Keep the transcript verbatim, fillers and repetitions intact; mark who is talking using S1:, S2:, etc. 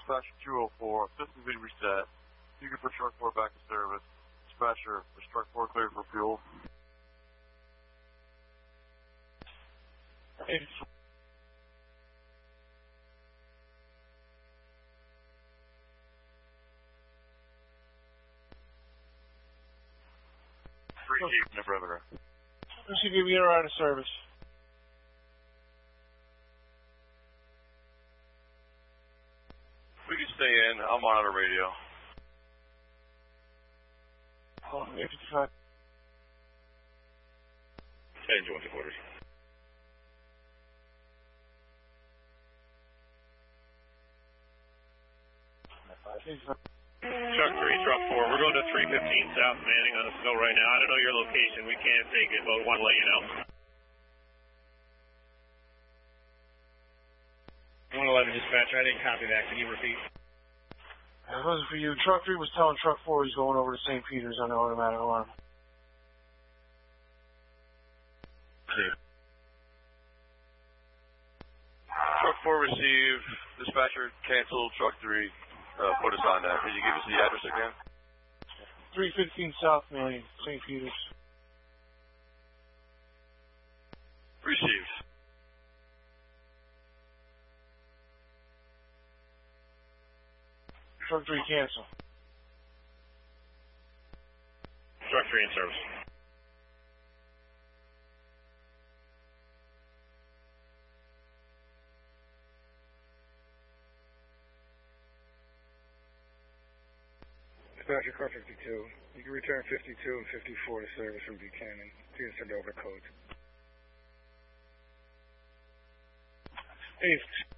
S1: Dispatcher two oh four, system being reset. You can put truck four back to service. Dispatcher, is truck four clear for fuel?
S2: Hey.
S1: Received, no perimeter.
S2: Received, we are out of service.
S1: We can stay in. I'll monitor radio.
S2: Hold on, eight fifty-five.
S1: ten to quarters.
S3: Truck three, truck four, we're going to three fifteen South Manning on the snow right now. I don't know your location. We can't take it, but we want to let you know.
S4: one eleven dispatcher, I didn't copy that. Can you repeat?
S2: It wasn't for you. Truck three was telling truck four he's going over to Saint Peter's on the automatic alarm.
S1: Clear. Truck four received. Dispatcher canceled. Truck three uh, put us on that. Can you give us the address again?
S2: three fifteen South Main, Saint Peter's.
S1: Received.
S2: Truck three cancel.
S3: Truck three in service.
S5: Dispatcher car fifty-two. You can return fifty-two and fifty-four to service from Buchanan. You can send over the code.
S2: Hey,